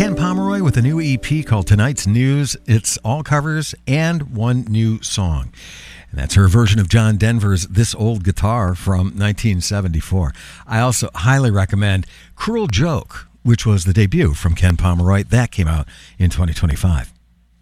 Ken Pomeroy with a new EP called Tonight's News. It's all covers and one new song. And that's her version of John Denver's This Old Guitar from 1974. I also highly recommend Cruel Joke, which was the debut from Ken Pomeroy. That came out in 2025.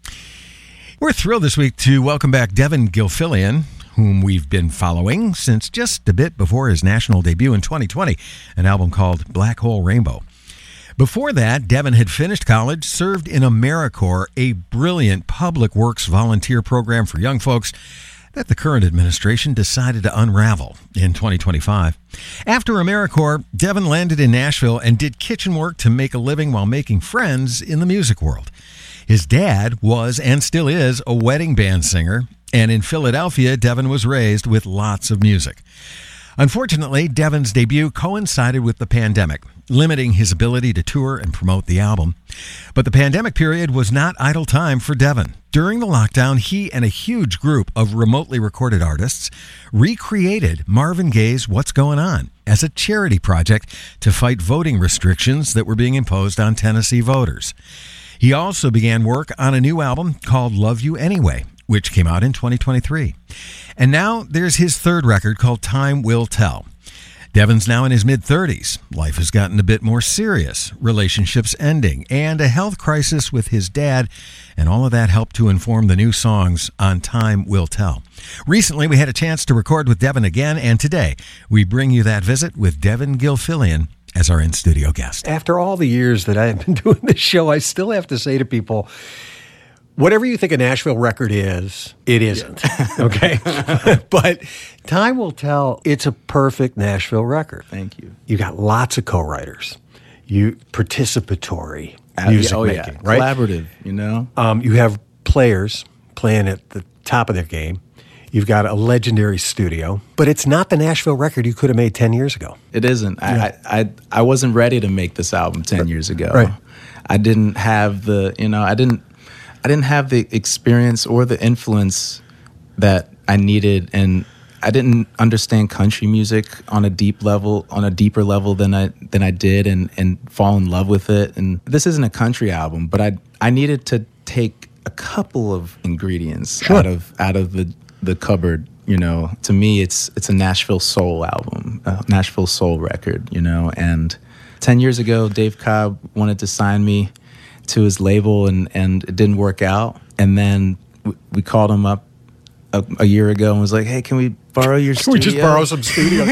We're thrilled this week to welcome back Devin Gilfillian, whom we've been following since just a bit before his national debut in 2020, an album called Black Hole Rainbow. Before that, Devin had finished college, served in AmeriCorps, a brilliant public works volunteer program for young folks that the current administration decided to unravel in 2025. After AmeriCorps, Devin landed in Nashville and did kitchen work to make a living while making friends in the music world. His dad was and still is a wedding band singer, and in Philadelphia, Devin was raised with lots of music. Unfortunately, Devin's debut coincided with the pandemic, limiting his ability to tour and promote the album. But the pandemic period was not idle time for Devin. During the lockdown, he and a huge group of remotely recorded artists recreated Marvin Gaye's What's Going On as a charity project to fight voting restrictions that were being imposed on Tennessee voters. He also began work on a new album called Love You Anyway, which came out in 2023. And now there's his third record called Time Will Tell. Devin's now in his mid-30s. Life has gotten a bit more serious, relationships ending, and a health crisis with his dad, and all of that helped to inform the new songs on Time Will Tell. Recently, we had a chance to record with Devin again, and today we bring you that visit with Devin Gilfillian as our in-studio guest. After all the years that I have been doing this show, I still have to say to people, whatever you think a Nashville record is, it isn't, okay? But Time Will Tell, it's a perfect Nashville record. Thank you. You got lots of co-writers. You participatory music making, right? Collaborative, you know? You have players playing at the top of their game. You've got a legendary studio. But it's not the Nashville record you could have made 10 years ago. It isn't. Yeah. I wasn't ready to make this album 10 years ago. Right. I didn't have the, I didn't have the experience or the influence that I needed, and I didn't understand country music on a deeper level than I did, and fall in love with it. And this isn't a country album, but I needed to take a couple of ingredients out of the cupboard. To me, it's a Nashville soul album, a Nashville soul record. And 10 years ago, Dave Cobb wanted to sign me to his label, and it didn't work out. And then we called him up a year ago and was like, "Hey, can we borrow your studio? Can we just borrow some studio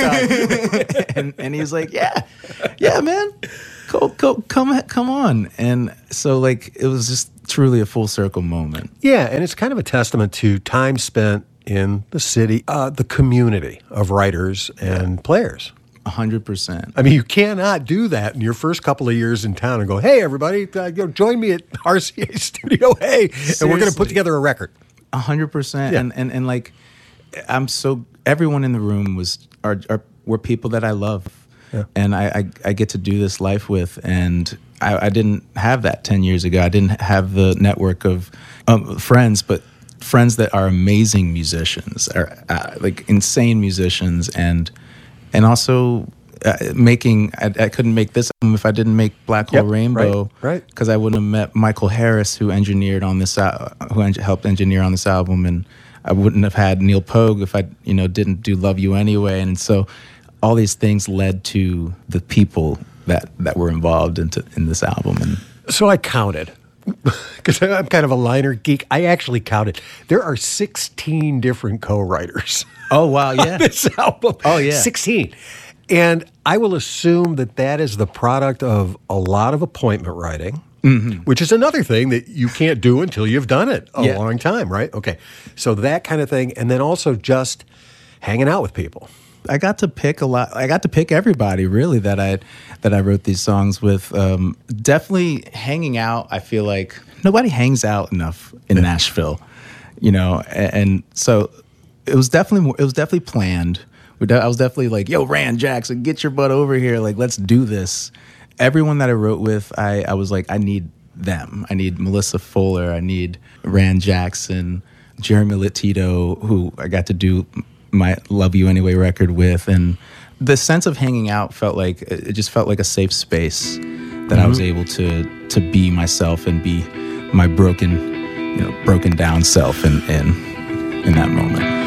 time?" and he was like, "Yeah, man, come on." And so it was just truly a full circle moment. Yeah, and it's kind of a testament to time spent in the city, the community of writers and players. 100%. I mean, you cannot do that in your first couple of years in town and go, "Hey, everybody, join me at RCA Studio A, and we're going to put together a record." 100%. Yeah. And everyone in the room were people that I love, and I get to do this life with, and I didn't have that 10 years ago. I didn't have the network of friends, but friends that are amazing musicians, are insane musicians, and also I couldn't make this album if I didn't make Black Hole Rainbow, right? Because I wouldn't have met Michael Harris, who helped engineer on this album, and I wouldn't have had Neil Pogue if I didn't do Love You Anyway. And so all these things led to the people that were involved in this album. And so I counted, because I'm kind of a liner geek. I actually counted. There are 16 different co-writers. Oh, wow, yeah. On this album. Oh, yeah. 16. And I will assume that is the product of a lot of appointment writing, which is another thing that you can't do until you've done it a long time, right? Okay. So that kind of thing. And then also just hanging out with people. I got to pick a lot. I got to pick everybody, really, that I wrote these songs with. Definitely hanging out. I feel like nobody hangs out enough in Nashville, and so it was definitely planned. I was definitely like, "Yo, Rand Jackson, get your butt over here. Let's do this." Everyone that I wrote with, I was like, I need them. I need Melissa Fuller. I need Rand Jackson, Jeremy Latito, who I got to do my Love You Anyway record with. And the sense of hanging out felt like a safe space that I was able to be myself and be my broken down self in that moment.